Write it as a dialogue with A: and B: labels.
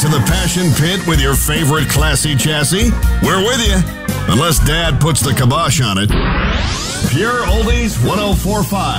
A: the Passion Pit with your favorite classy chassis? We're with you, unless Dad puts the kibosh on it. Pure Oldies 104.5.